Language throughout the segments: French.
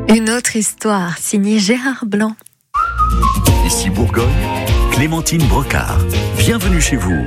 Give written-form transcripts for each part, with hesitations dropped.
Une autre histoire, signée Gérard Blanc. Ici Bourgogne, Clémentine Brocard. Bienvenue chez vous.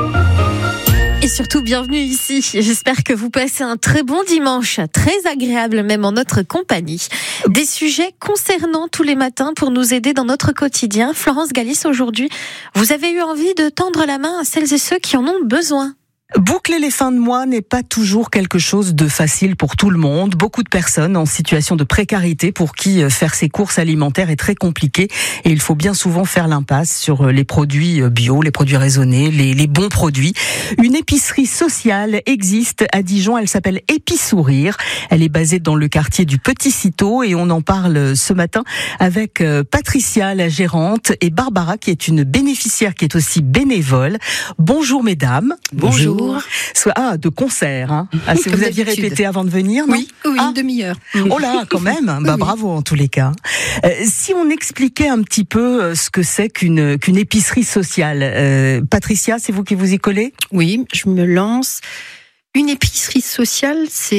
Et surtout, bienvenue ici. J'espère que vous passez un très bon dimanche, très agréable même en notre compagnie. Des sujets concernant tous les matins pour nous aider dans notre quotidien. Florence Galis, aujourd'hui, vous avez eu envie de tendre la main à celles et ceux qui en ont besoin. Boucler les fins de mois n'est pas toujours quelque chose de facile pour tout le monde. Beaucoup de personnes en situation de précarité pour qui faire ses courses alimentaires est très compliqué et il faut bien souvent faire l'impasse sur les produits bio, les produits raisonnés, les bons produits. Une épicerie sociale existe à Dijon, elle s'appelle Épisourire. Elle est basée dans le quartier du Petit Citeaux et on en parle ce matin avec Patricia, la gérante, et Barbara qui est une bénéficiaire qui est aussi bénévole. Bonjour mesdames. Bonjour. De concert, hein. Vous aviez répété avant de venir, non? Oui, une demi-heure. Oh là, quand même. Oui. Bravo en tous les cas. Si on expliquait un petit peu ce que c'est qu'une épicerie sociale. Patricia, c'est vous qui vous y collez? Oui, je me lance. Une épicerie sociale,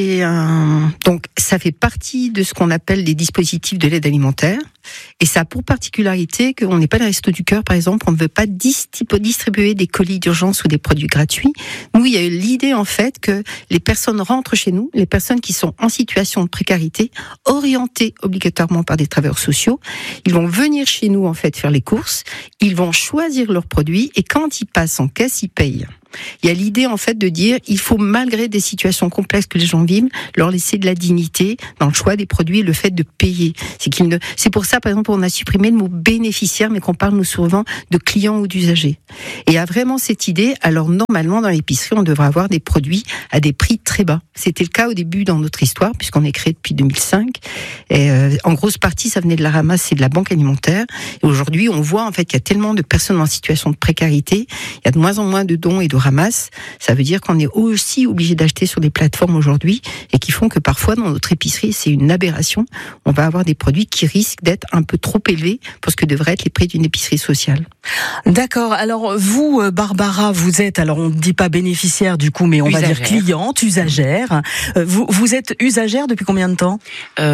donc ça fait partie de ce qu'on appelle des dispositifs de l'aide alimentaire. Et ça a pour particularité qu'on n'est pas le Resto du Cœur, par exemple, on ne veut pas distribuer des colis d'urgence ou des produits gratuits. Nous, il y a eu l'idée, en fait, que les personnes rentrent chez nous, les personnes qui sont en situation de précarité, orientées obligatoirement par des travailleurs sociaux, ils vont venir chez nous, en fait, faire les courses, ils vont choisir leurs produits, et quand ils passent en caisse, ils payent. Il y a l'idée, en fait, de dire, il faut, malgré des situations complexes que les gens vivent, leur laisser de la dignité dans le choix des produits et le fait de payer. C'est pour ça, par exemple, on a supprimé le mot bénéficiaire, mais qu'on parle, nous, souvent de clients ou d'usagers. Et il y a vraiment cette idée, alors, normalement, dans l'épicerie, on devrait avoir des produits à des prix très bas. C'était le cas au début dans notre histoire, puisqu'on est créé depuis 2005. Et, en grosse partie, ça venait de la ramasse et de la banque alimentaire. Et aujourd'hui, on voit, en fait, qu'il y a tellement de personnes en situation de précarité. Il y a de moins en moins de dons et de ramasse, ça veut dire qu'on est aussi obligé d'acheter sur des plateformes aujourd'hui et qui font que parfois dans notre épicerie, c'est une aberration. On va avoir des produits qui risquent d'être un peu trop élevés pour ce que devraient être les prix d'une épicerie sociale. D'accord. Alors vous, Barbara, vous êtes, alors on ne dit pas bénéficiaire du coup, mais on va dire cliente, usagère. Vous êtes usagère depuis combien de temps?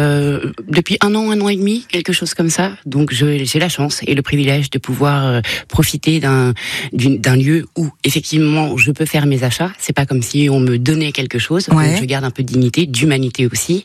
Depuis un an et demi, quelque chose comme ça. Donc j'ai la chance et le privilège de pouvoir profiter d'un lieu où effectivement je peux faire mes achats. C'est pas comme si on me donnait quelque chose. Ouais. Donc je garde un peu de dignité, d'humanité aussi,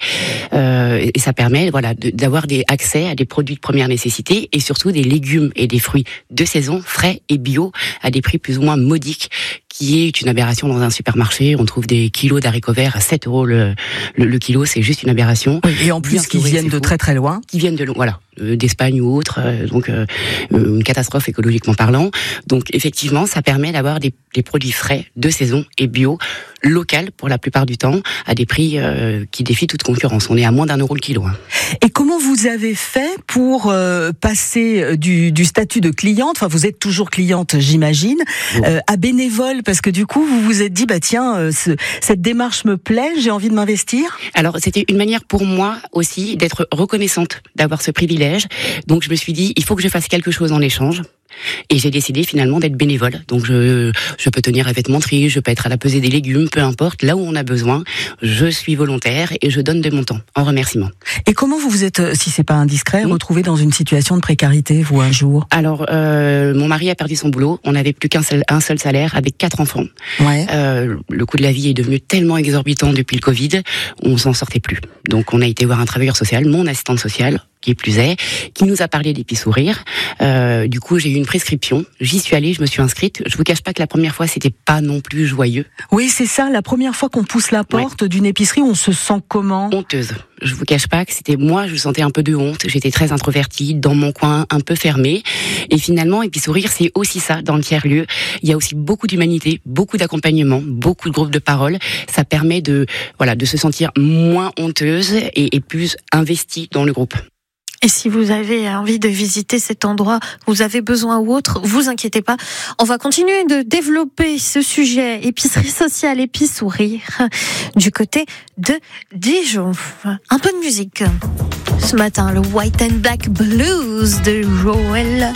et ça permet d'avoir des accès à des produits de première nécessité et surtout des légumes et des fruits de saison, frais et bio, à des prix plus ou moins modiques, qui est une aberration dans un supermarché. On trouve des kilos d'haricots verts à 7 € le kilo, c'est juste une aberration. Oui, et en plus, qui viennent de très très loin. Qui viennent d'Espagne ou autre, donc une catastrophe écologiquement parlant. Donc effectivement, ça permet d'avoir des produits frais, de saison et bio, local pour la plupart du temps, à des prix qui défient toute concurrence. On est à moins d'1 € le kilo. Hein. Et comment vous avez fait pour passer du statut de cliente, enfin vous êtes toujours cliente j'imagine, à bénévole, parce que du coup vous vous êtes dit cette démarche me plaît, j'ai envie de m'investir? Alors c'était une manière pour moi aussi d'être reconnaissante d'avoir ce privilège, donc je me suis dit il faut que je fasse quelque chose en échange. Et j'ai décidé finalement d'être bénévole. Donc je peux tenir la vêtementerie, je peux être à la pesée des légumes, peu importe, là où on a besoin, je suis volontaire et je donne de mon temps en remerciement. Et comment vous vous êtes, si c'est pas indiscret, retrouvé dans une situation de précarité, vous, un jour? Alors, mon mari a perdu son boulot, on n'avait plus un seul salaire avec 4 enfants. Ouais. Le coût de la vie est devenu tellement exorbitant depuis le Covid, on s'en sortait plus. Donc on a été voir un travailleur social, mon assistante sociale, qui plus est, qui nous a parlé d'Épisourire. Du coup, j'ai eu une prescription. J'y suis allée, je me suis inscrite. Je vous cache pas que la première fois, c'était pas non plus joyeux. Oui, c'est ça. La première fois qu'on pousse la porte d'une épicerie, on se sent comment? Honteuse. Je vous cache pas que je sentais un peu de honte. J'étais très introvertie, dans mon coin, un peu fermée. Et finalement, Épisourire, c'est aussi ça, dans le tiers-lieu. Il y a aussi beaucoup d'humanité, beaucoup d'accompagnement, beaucoup de groupes de parole. Ça permet de se sentir moins honteuse et plus investie dans le groupe. Et si vous avez envie de visiter cet endroit, vous avez besoin ou autre, vous inquiétez pas. On va continuer de développer ce sujet épicerie sociale, Épisourire, du côté de Dijon. Un peu de musique. Ce matin, le White and Black Blues de Joël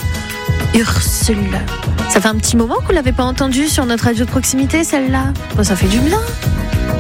Ursule. Ça fait un petit moment que vous l'avez pas entendu sur notre radio de proximité, celle-là. Bon, ça fait du bien.